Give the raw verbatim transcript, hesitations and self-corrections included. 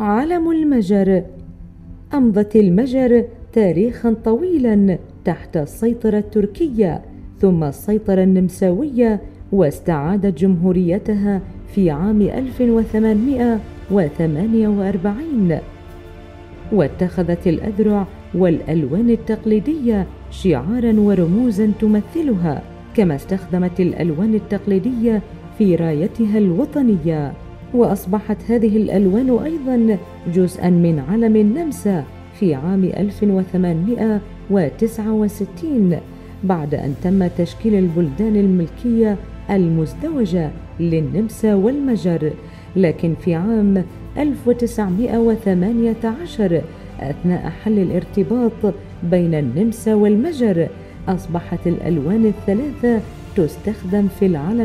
علم المجر. أمضت المجر تاريخا طويلا تحت السيطرة التركية ثم السيطرة النمساوية، واستعادت جمهوريتها في عام ألف وثمانمائة وثمانية وأربعين، واتخذت الأذرع والألوان التقليدية شعارا ورموزا تمثلها، كما استخدمت الألوان التقليدية في رايتها الوطنية. وأصبحت هذه الألوان أيضا جزءا من علم النمسا في عام ألف وثمانمائة وتسعة وستين، بعد أن تم تشكيل البلدان الملكية المزدوجة للنمسا والمجر. لكن في عام ألف وتسعمائة وثمانية عشر أثناء حل الارتباط بين النمسا والمجر أصبحت الألوان الثلاثة تستخدم في العلم